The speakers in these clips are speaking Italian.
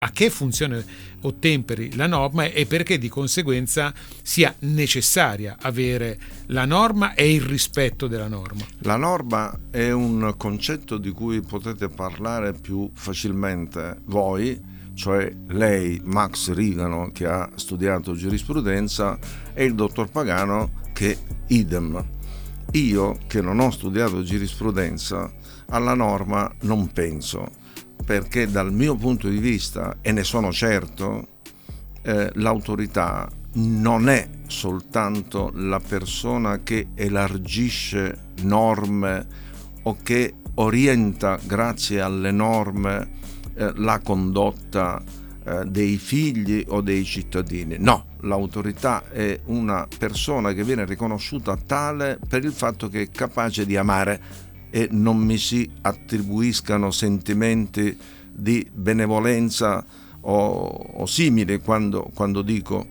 a che funzione ottemperi la norma e perché di conseguenza sia necessaria avere la norma e il rispetto della norma. La norma è un concetto di cui potete parlare più facilmente voi, cioè lei, Max Rigano, che ha studiato giurisprudenza, e il dottor Pagano, che idem. Io, che non ho studiato giurisprudenza, alla norma non penso, perché dal mio punto di vista, e ne sono certo, l'autorità non è soltanto la persona che elargisce norme o che orienta grazie alle norme la condotta dei figli o dei cittadini. No, l'autorità è una persona che viene riconosciuta tale per il fatto che è capace di amare, e non mi si attribuiscano sentimenti di benevolenza o simili quando dico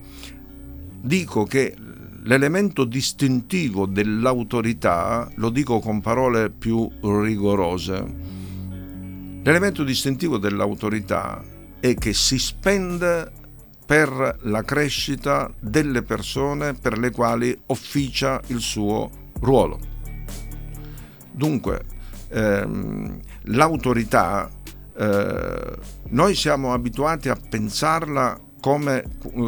che l'elemento distintivo dell'autorità, lo dico con parole più rigorose, l'elemento distintivo dell'autorità è che si spende per la crescita delle persone per le quali officia il suo ruolo. Dunque, l'autorità, noi siamo abituati a pensarla come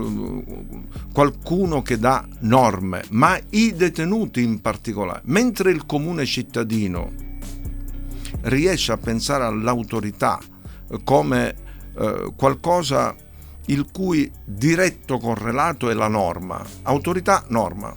qualcuno che dà norme, ma i detenuti in particolare, mentre il comune cittadino riesce a pensare all'autorità come qualcosa il cui diretto correlato è la norma. Autorità, norma.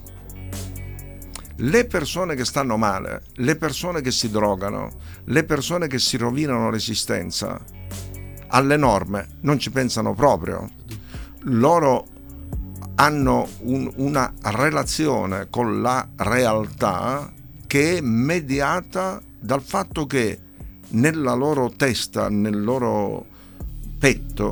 Le persone che stanno male, le persone che si drogano, le persone che si rovinano l'esistenza, alle norme non ci pensano proprio. Loro hanno una relazione con la realtà che è mediata dal fatto che nella loro testa, nel loro petto,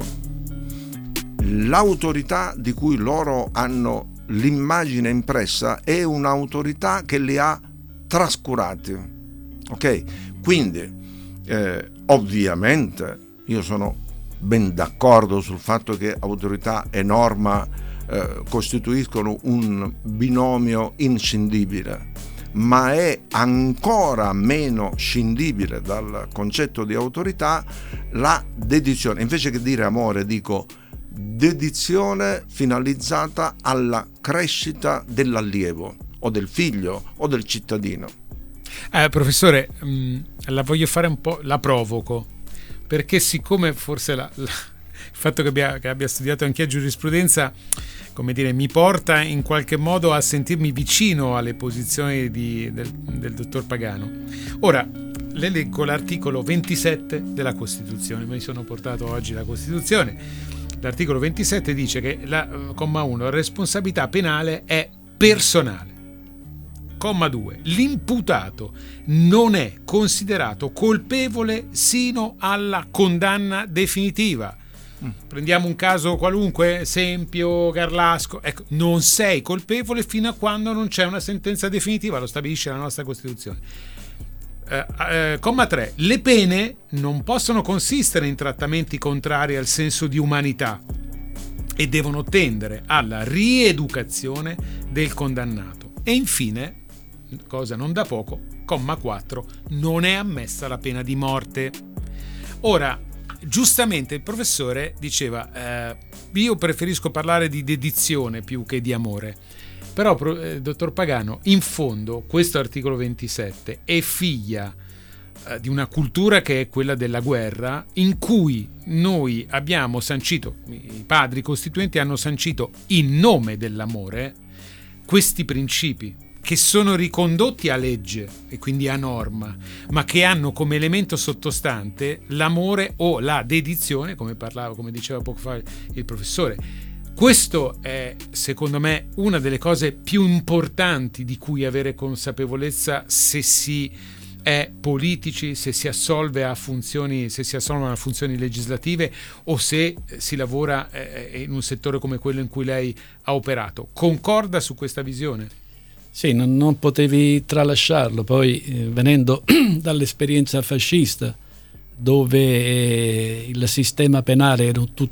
l'autorità di cui loro hanno l'immagine impressa è un'autorità che li ha trascurati. Ok? Quindi ovviamente io sono ben d'accordo sul fatto che autorità e norma costituiscono un binomio inscindibile, ma è ancora meno scindibile dal concetto di autorità la dedizione. Invece che dire amore, dico dedizione finalizzata alla crescita dell'allievo o del figlio o del cittadino. Professore, la voglio fare un po', la provoco, perché siccome forse il fatto che abbia studiato anche a giurisprudenza, come dire, mi porta in qualche modo a sentirmi vicino alle posizioni del dottor Pagano. Ora, le leggo l'articolo 27 della Costituzione, mi sono portato oggi la Costituzione. L'articolo 27 dice che comma 1, la responsabilità penale è personale. Comma 2, l'imputato non è considerato colpevole sino alla condanna definitiva. Prendiamo un caso qualunque, Sempio, Garlasco, ecco, non sei colpevole fino a quando non c'è una sentenza definitiva, lo stabilisce la nostra Costituzione. Comma 3, le pene non possono consistere in trattamenti contrari al senso di umanità e devono tendere alla rieducazione del condannato. E infine, cosa non da poco, comma 4, non è ammessa la pena di morte. Ora, giustamente il professore diceva io preferisco parlare di dedizione più che di amore. Però, dottor Pagano, in fondo questo articolo 27 è figlia di una cultura che è quella della guerra, in cui noi abbiamo sancito, i padri costituenti hanno sancito in nome dell'amore questi principi che sono ricondotti a legge e quindi a norma, ma che hanno come elemento sottostante l'amore o la dedizione, come diceva poco fa il professore. Questo è, secondo me, una delle cose più importanti di cui avere consapevolezza se si è politici, se si assolve a funzioni, se si assolvono a funzioni legislative o se si lavora in un settore come quello in cui lei ha operato. Concorda su questa visione? Sì, non potevi tralasciarlo. Poi venendo dall'esperienza fascista, dove il sistema penale era